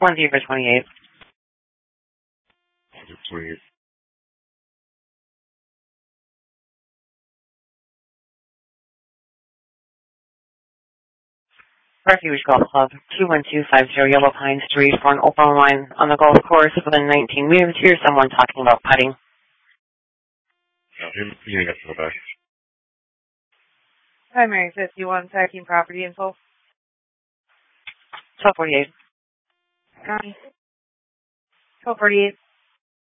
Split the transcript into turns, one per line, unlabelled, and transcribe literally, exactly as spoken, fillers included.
one zero twenty-eight.
twenty-eight.
Refuge Golf Club, two one two five zero Yellow Pine Street, for an open line on the golf course within nineteen meters. Here's someone talking about putting.
Yeah, you can get to the back.
Primary fifty-one, tracking property info.
twelve forty-eight.
County. twelve forty-eight.